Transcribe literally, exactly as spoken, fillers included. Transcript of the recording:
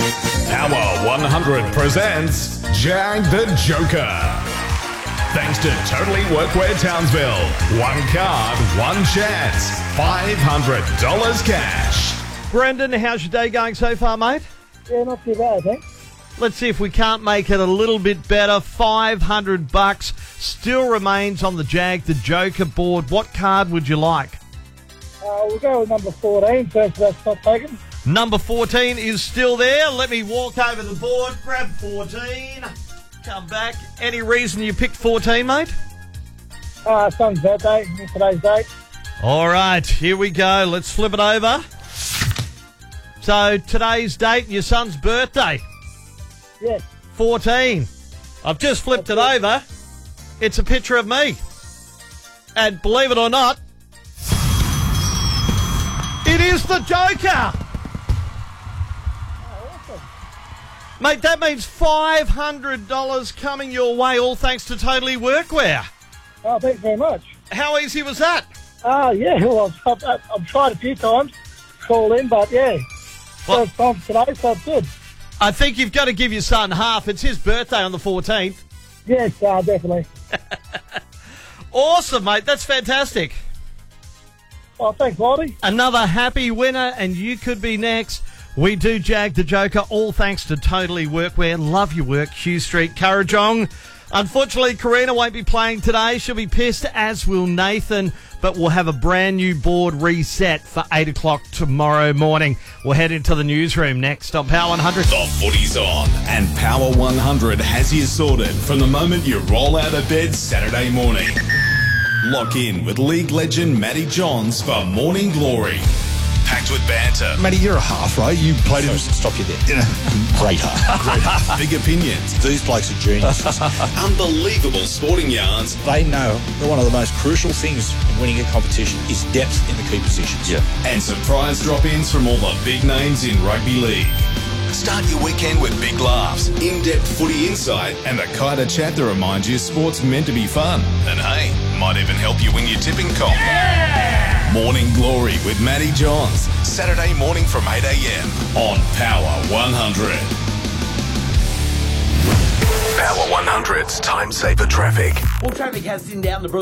Power one hundred presents Jag the Joker. Thanks to Totally Workwear Townsville. One card, one chance. five hundred dollars cash. Brendan, how's your day going so far, mate? Yeah, not too bad, thanks. Let's see if we can't make it a little bit better. five hundred bucks still remains on the Jag the Joker board. What card would you like? Uh, we'll go with number fourteen, first that's not taken. Number fourteen is still there. Let me walk over the board, grab fourteen, come back. Any reason you picked fourteen, mate? Uh, son's birthday, today's date. All right, here we go. Let's flip it over. So today's date, your son's birthday. Yes. fourteen. I've just flipped it over. It's a picture of me. And believe it or not, it is the Joker. Oh, awesome. Mate, that means five hundred dollars coming your way, all thanks to Totally Workwear. Oh, thanks very much. How easy was that? Ah, uh, yeah, well, I've, I've, I've tried a few times to call in, but yeah, Well, first time today, so it's good. I think you've got to give your son half. It's his birthday on the fourteenth. Yes, uh, definitely. Awesome, mate. That's fantastic. Oh, thanks, Lottie. Another happy winner, and you could be next. We do Jag the Joker, all thanks to Totally Workwear. Love your work, Hugh Street, Currajong. Unfortunately, Karina won't be playing today. She'll be pissed, as will Nathan. But we'll have a brand new board reset for eight o'clock tomorrow morning. We'll head into the newsroom next on Power one hundred. The footy's on, and Power one hundred has you sorted from the moment you roll out of bed Saturday morning. Lock in with league legend Matty Johns for Morning Glory. Packed with banter, Matty, you're a half, right? You played him. Stop you there. Great half. big opinions, These blokes are geniuses. unbelievable sporting yarns, They know that one of the most crucial things in winning a competition is depth in the key positions. Yeah. and surprise drop-ins from all the big names in rugby league. Start your weekend with big laughs, in-depth footy insight, and the kind of chat that reminds you sport's meant to be fun. And hey, might even help you win your tipping comp. Yeah! Morning Glory with Matty Johns, Saturday morning from eight a.m. on Power one hundred. Power one hundred's time saver traffic. Well, traffic has thinned out in the Brisbane